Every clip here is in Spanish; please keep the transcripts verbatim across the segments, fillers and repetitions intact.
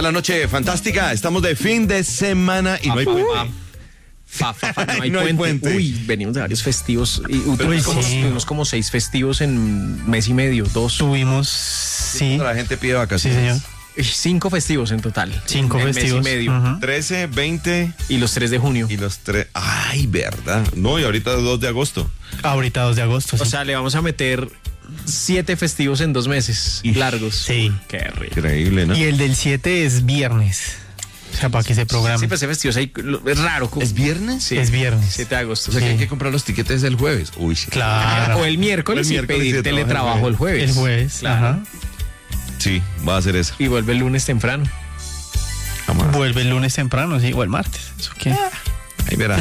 es la noche fantástica. Estamos de fin de semana y no hay puente. Fa, fa, fa, no hay, No hay puente. puente. Uy, venimos de varios festivos. Y tuvimos, como, sí. tuvimos como seis festivos en mes y medio, dos. Tuvimos, sí, La gente pide sí vacaciones. señor, Cinco festivos en total. cinco en festivos. Mes y medio. Ujú. trece, veinte Y los tres de junio. y los tres. Ay, verdad. No, y ahorita dos de agosto. Ahorita dos de agosto, sí. O sea, le vamos a meter siete festivos en dos meses largos. Sí. Qué rico. Increíble, ¿no? Y el del siete es viernes. O sea, para que se programe. Sí, pues ese festivo es, ahí, lo- es raro. ¿Es viernes? Sí, Es viernes. siete de agosto. O sea que Sí. hay que comprar los tiquetes el jueves. Uy, sí. Claro. O el miércoles, O el y miércoles pedir y de teletrabajo trabajo el jueves. El jueves, Claro. ajá. Sí, va a hacer eso. Y vuelve el lunes temprano. Vamos a- Vuelve el lunes temprano, sí, o el martes. ¿Eso qué? Ahí verá.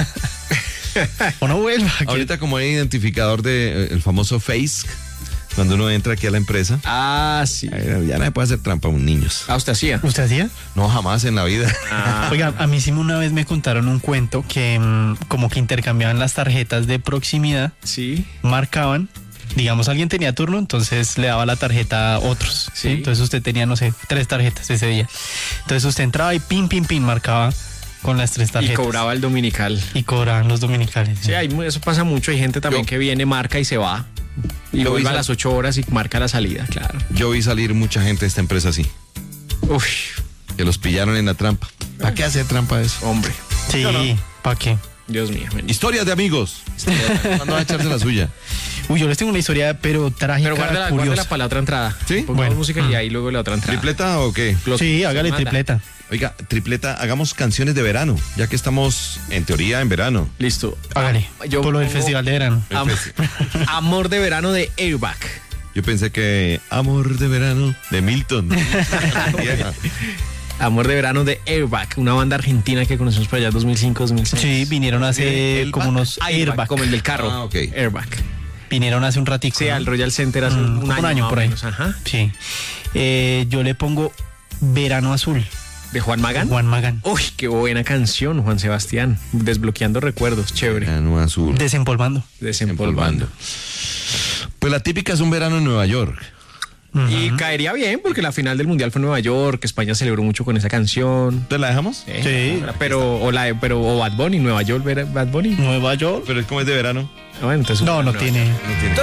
O no vuelva. ¿qué? Ahorita como hay identificador de eh, el famoso Face, cuando uno entra aquí a la empresa, Ah, sí. eh, ya nadie puede hacer trampa a un niños. Ah, usted hacía. ¿Usted hacía? No, jamás en la vida. Ah, Oiga, a mí sí una vez me contaron un cuento que mm, como que intercambiaban las tarjetas de proximidad, sí. marcaban, digamos alguien tenía turno, entonces le daba la tarjeta a otros, ¿sí? Sí. Entonces usted tenía, no sé, tres tarjetas ese día. Entonces usted entraba y pin, pin, pin, marcaba con las tres Y tarjetas. cobraba el dominical. Y cobraban los dominicales. Sí, hay, mu- eso pasa mucho. Hay gente también Yo- que viene, marca y se va. Y Yo vuelve vi a sal- las ocho horas y marca la salida, claro. Yo vi salir mucha gente de esta empresa así, Uf, que los pillaron en la trampa. ¿Para qué hacer trampa de eso? hombre. Sí, Yo no. ¿para qué? Dios mío. ven. Historias de amigos. ¿Cuándo va a echarse la suya? Uy, yo les tengo una historia, pero trágica, Pero guárdala, curiosa. guárdala para la otra entrada. ¿Sí? Pongamos Bueno. música y ahí luego la otra entrada. ¿Tripleta o qué? Lo- Sí, hágale Manda. tripleta. Oiga, tripleta, hagamos canciones de verano, ya que estamos en teoría en verano. Listo. Hágale, Ah, yo por lo del pongo festival de verano. El Am- festi- Amor de verano de Airbag. Yo pensé que Amor de verano de Milton. Vieja. Amor de verano de Airbag, una banda argentina que conocemos por allá dos mil cinco, dos mil seis. Sí, vinieron hace ¿Airbag? como unos Airbag, airbag. como el del carro. Ah, ok. Airbag. Vinieron hace un ratico. Sí, ¿no? al Royal Center hace Mm, un, como año, un año más por o ahí. menos, ajá. Sí. Eh, yo le pongo Verano Azul. De Juan Magán. Juan Magán. Uy, qué buena canción, Juan Sebastián. Desbloqueando recuerdos, chévere. Verano azul. Desempolvando. Desempolvando. Pues la típica es un verano en Nueva York. Y caería bien porque la final del Mundial fue en Nueva York, España celebró mucho con esa canción. ¿Entonces la dejamos? Eh, Sí. Pero, o, la, pero, o Bad Bunny, Nueva York, Bad Bunny. Nueva York. Pero es como es de verano. Bueno, entonces, No, no Nueva tiene. No tiene.